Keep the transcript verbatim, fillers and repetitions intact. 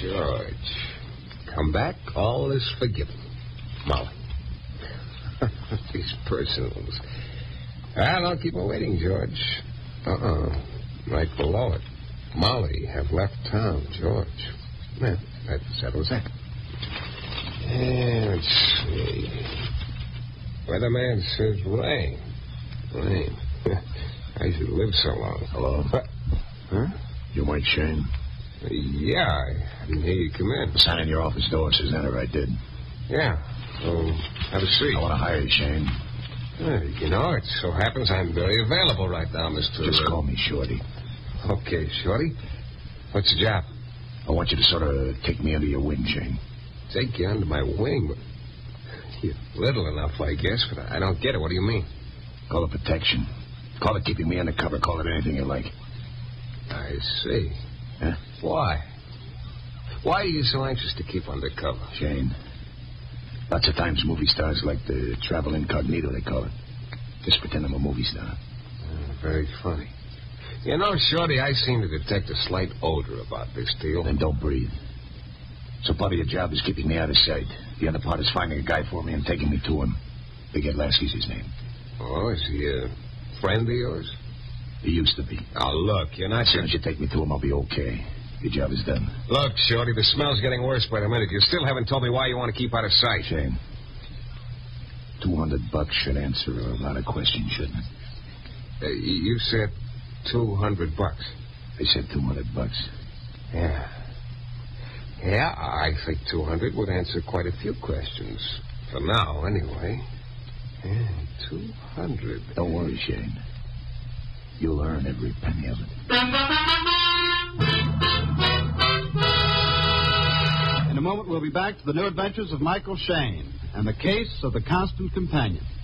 George. Come back, all is forgiven. Molly. These personals. Ah, don't keep her waiting, George. Uh-uh. Right below it. Molly have left town, George. Well, that settles that. Yeah, let's see. Weatherman says rain. Rain. I should live so long. Hello? What? Huh? You Mike Shane? Yeah, I didn't hear you come in. Sign in your office door says enter I did. Yeah. So, have a seat. I want to hire you, Shane. Uh, you know, it so happens I'm very available right now, Mister Just call me Shorty. Okay, Shorty. What's the job? I want you to sort of take me under your wing, Shane. Take you under my wing? But you're little enough, I guess, but I don't get it. What do you mean? Call it protection. Call it keeping me undercover. Call it anything you like. I see. Huh? Why? Why are you so anxious to keep undercover? Shane, lots of times movie stars like to travel incognito, they call it. Just pretend I'm a movie star. Uh, very funny. You know, Shorty, I seem to detect a slight odor about this deal. Then don't breathe. So part of your job is keeping me out of sight. The other part is finding a guy for me and taking me to him. Big Ed Lasky's his name. Oh, is he a friend of yours? He used to be. Oh, look, you're not... As soon as you take me to him, I'll be okay. Your job is done. Look, Shorty, the smell's getting worse by the minute. You still haven't told me why you want to keep out of sight. Shane, two hundred bucks should answer a lot of questions, shouldn't it? Uh, you said two hundred bucks. I said two hundred bucks. Yeah. Yeah, I think two hundred would answer quite a few questions. For now, anyway. Yeah, two hundred. Don't worry, Shane. You'll earn every penny of it. In a moment, we'll be back to the new adventures of Michael Shane and the case of the Constant Companion.